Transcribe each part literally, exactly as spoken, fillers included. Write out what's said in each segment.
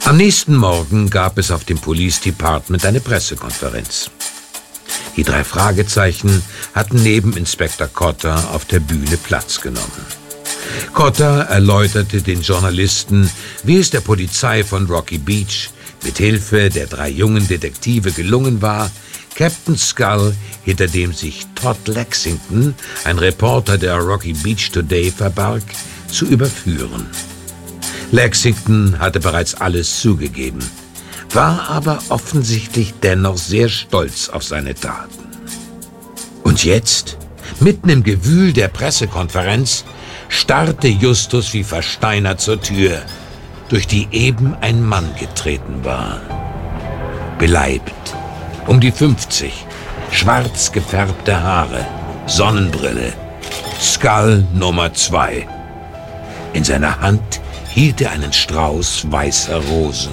Am nächsten Morgen gab es auf dem Police Department eine Pressekonferenz. Die drei Fragezeichen hatten neben Inspektor Cotter auf der Bühne Platz genommen. Cotter erläuterte den Journalisten, wie es der Polizei von Rocky Beach mit Hilfe der drei jungen Detektive gelungen war, Captain Skull, hinter dem sich Todd Lexington, ein Reporter der Rocky Beach Today, verbarg, zu überführen. Lexington hatte bereits alles zugegeben, war aber offensichtlich dennoch sehr stolz auf seine Taten. Und jetzt, mitten im Gewühl der Pressekonferenz, starrte Justus wie versteinert zur Tür, durch die eben ein Mann getreten war. Beleibt, um die fünfzig, schwarz gefärbte Haare, Sonnenbrille, Skull Nummer zwei. In seiner Hand hielt er einen Strauß weißer Rosen.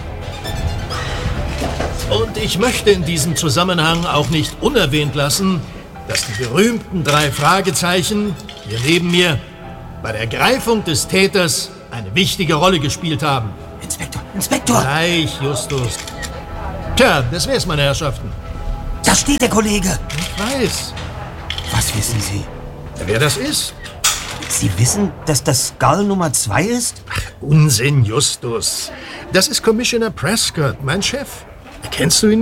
Und ich möchte in diesem Zusammenhang auch nicht unerwähnt lassen, dass die berühmten drei Fragezeichen hier neben mir bei der Greifung des Täters eine wichtige Rolle gespielt haben. Inspektor, Inspektor! Gleich, Justus. Tja, das wär's, meine Herrschaften. Da steht der Kollege. Ich weiß. Was wissen Sie? Wer das ist? Sie wissen, dass das Skull Nummer zwei ist? Ach, Unsinn, Justus. Das ist Commissioner Prescott, mein Chef. Kennst du ihn nicht?